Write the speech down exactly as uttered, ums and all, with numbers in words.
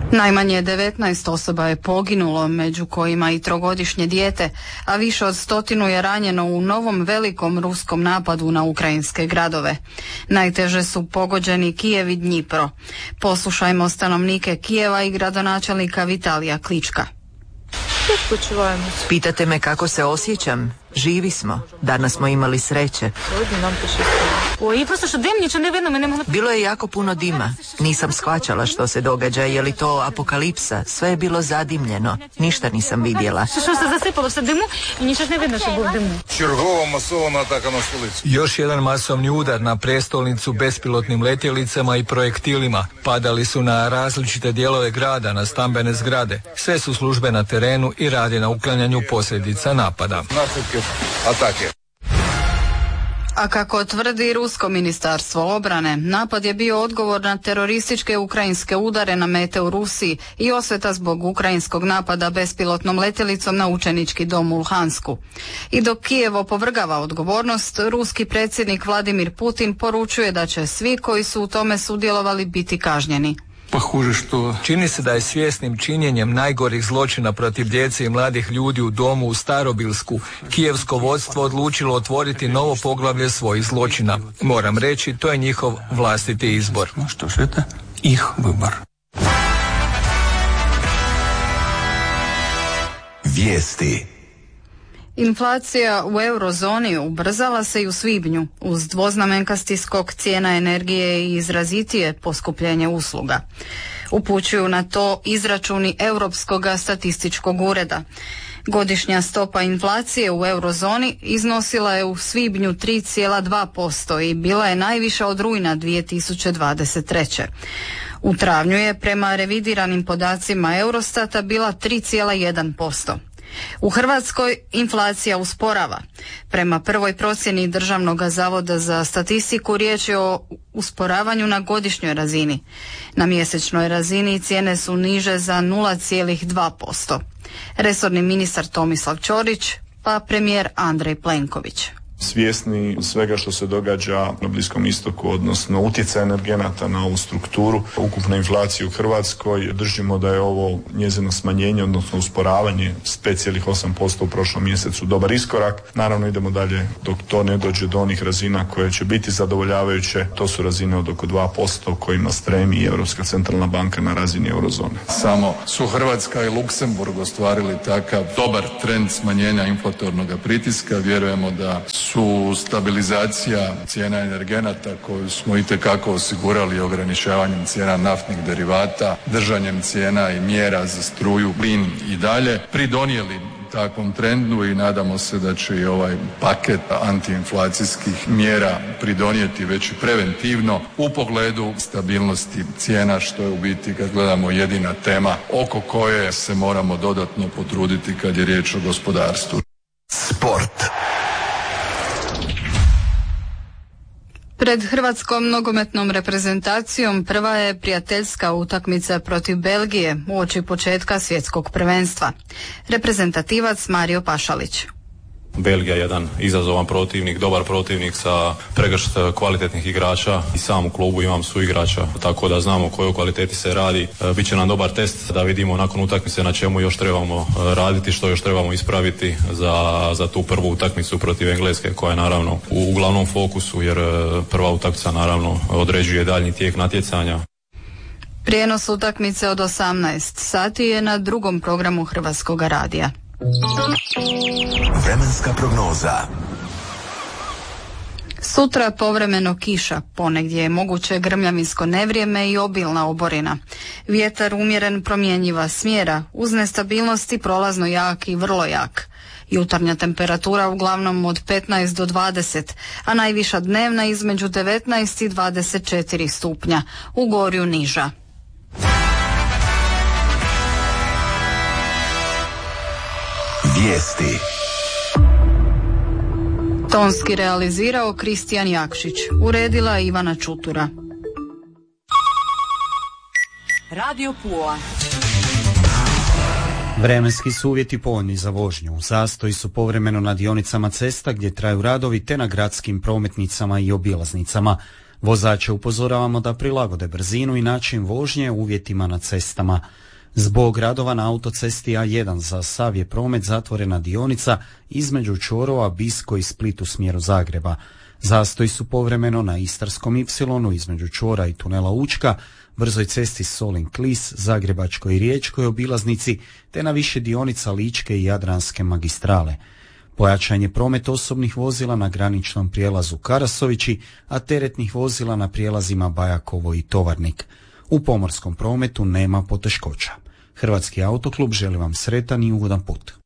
Najmanje devetnaest osoba je poginulo, među kojima i trogodišnje dijete, a više od stotinu je ranjeno u novom velikom ruskom napadu na ukrajinske gradove. Najteže su pogođeni Kijev i Dnjipro. Poslušajmo stanovnike Kijeva i gradonačelnika Vitalija Klička. Pitate me kako se osjećam? Živi smo. Danas smo imali sreće. Bilo je jako puno dima. Nisam shvaćala što se događa. Je li to apokalipsa? Sve je bilo zadimljeno. Ništa nisam vidjela. Još jedan masovni udar na prijestolnicu bespilotnim letjelicama i projektilima. Padali su na različite dijelove grada, na stambene zgrade. Sve su službe na terenu i rade na uklanjanju posljedica napada. Atake. A kako tvrdi rusko ministarstvo obrane, napad je bio odgovor na terorističke ukrajinske udare na mete u Rusiji i osveta zbog ukrajinskog napada bespilotnom letjelicom na učenički dom u Luhansku. I dok Kijev opovrgava odgovornost, ruski predsjednik Vladimir Putin poručuje da će svi koji su u tome sudjelovali biti kažnjeni. Čini se da je svjesnim činjenjem najgorih zločina protiv djece i mladih ljudi u domu u Starobilsku kijevsko vodstvo odlučilo otvoriti novo poglavlje svojih zločina. Moram reći, to je njihov vlastiti izbor. Vijesti. Inflacija u eurozoni ubrzala se i u svibnju uz dvoznamenkasti skok cijena energije i izrazitije poskupljenje usluga. Upućuju na to izračuni Europskog statističkog ureda. Godišnja stopa inflacije u eurozoni iznosila je u svibnju tri zarez dva posto i bila je najviša od rujna dvije tisuće dvadeset treće. U travnju je prema revidiranim podacima Eurostata bila tri zarez jedan posto. U Hrvatskoj inflacija usporava. Prema prvoj procjeni Državnog zavoda za statistiku riječ je o usporavanju na godišnjoj razini. Na mjesečnoj razini cijene su niže za nula zarez dva posto. Resorni ministar Tomislav Ćorić pa premijer Andrej Plenković. Svjesni svega što se događa na Bliskom istoku, odnosno utjecaj energenata na ovu strukturu, ukupna inflacija u Hrvatskoj, držimo da je ovo njezino smanjenje, odnosno usporavanje s pet zarez osam posto u prošlom mjesecu dobar iskorak. Naravno idemo dalje dok to ne dođe do onih razina koje će biti zadovoljavajuće. To su razine od oko dva posto kojima stremi i Europska centralna banka na razini eurozone. Samo su Hrvatska i Luksemburg ostvarili takav dobar trend smanjenja inflatornog pritiska. Vjerujemo da su stabilizacija cijena energenata koju smo itekako osigurali ograničavanjem cijena naftnih derivata, držanjem cijena i mjera za struju, plin i dalje pridonijeli takvom trendu i nadamo se da će i ovaj paket antiinflacijskih mjera pridonijeti već i preventivno u pogledu stabilnosti cijena, što je u biti, kad gledamo, jedina tema oko koje se moramo dodatno potruditi kad je riječ o gospodarstvu. Sport. Pred hrvatskom nogometnom reprezentacijom prva je prijateljska utakmica protiv Belgije uoči početka svjetskog prvenstva. Reprezentativac Mario Pašalić. Belgija je jedan izazovan protivnik, dobar protivnik sa pregršt kvalitetnih igrača i sam u klubu imam suigrača, tako da znamo o kojoj kvaliteti se radi. Biće nam dobar test da vidimo nakon utakmice na čemu još trebamo raditi, što još trebamo ispraviti za, za tu prvu utakmicu protiv Engleske, koja je naravno u, u glavnom fokusu, jer prva utakmica naravno određuje daljnji tijek natjecanja. Prijenos utakmice od osamnaest sati je na drugom programu Hrvatskog radija. Vremenska prognoza. Sutra povremeno kiša, ponegdje je moguće grmljavinsko nevrijeme i obilna oborina. Vjetar umjeren promjenjiva smjera, uz nestabilnosti prolazno jak i vrlo jak. Jutarnja temperatura uglavnom od petnaest do dvadeset, a najviša dnevna između devetnaest i dvadeset četiri stupnja, u gorju niža. Vijesti. Tonski realizirao Kristijan Jakšić, uredila Ivana Čutura. Radio Pula. Vremenski su uvjeti povoljni za vožnju. Zastoji su povremeno na dionicama cesta gdje traju radovi, te na gradskim prometnicama i obilaznicama. Vozače upozoravamo da prilagode brzinu i način vožnje uvjetima na cestama. Zbog radova na autocesti A jedan za sav je promet zatvorena dionica između čvorova Bisko i Split u smjeru Zagreba. Zastoji su povremeno na Istarskom ipsilonu između čvora i tunela Učka, brzoj cesti Solin-Klis, Zagrebačkoj i Riječkoj obilaznici, te na više dionica Ličke i Jadranske magistrale. Pojačan je promet osobnih vozila na graničnom prijelazu Karasovići, a teretnih vozila na prijelazima Bajakovo i Tovarnik. U pomorskom prometu nema poteškoća. Hrvatski autoklub želi vam sretan i ugodan put.